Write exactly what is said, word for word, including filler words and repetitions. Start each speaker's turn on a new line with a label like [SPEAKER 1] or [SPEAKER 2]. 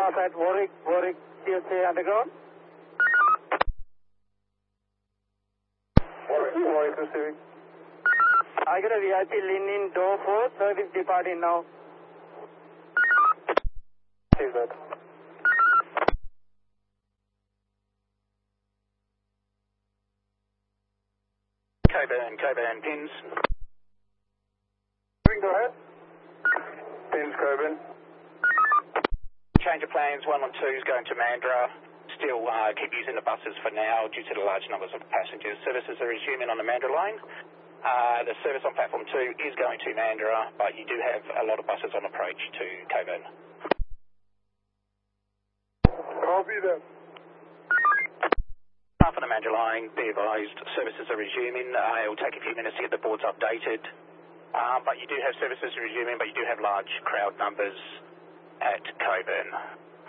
[SPEAKER 1] staff at Warwick, Warwick C S A Underground.
[SPEAKER 2] Warwick, Warwick receiving.
[SPEAKER 1] I got a V I P lean in door four, service departing now.
[SPEAKER 2] See that.
[SPEAKER 3] Coburn, Coburn, pins.
[SPEAKER 2] Go ahead. Pins, Coburn.
[SPEAKER 3] Change of plans, one on two is going to Mandurah. Still uh, keep using the buses for now due to the large numbers of passengers. Services are resuming on the Mandurah line. Uh, the service on platform two is going to Mandurah, but you do have a lot of buses on approach to Coburn.
[SPEAKER 2] Copy that.
[SPEAKER 3] Staff on the Mandurah line, be advised, services are resuming. Uh, it will take a few minutes to get the boards updated. Um, but you do have services resuming, but you do have large crowd numbers at Coburn.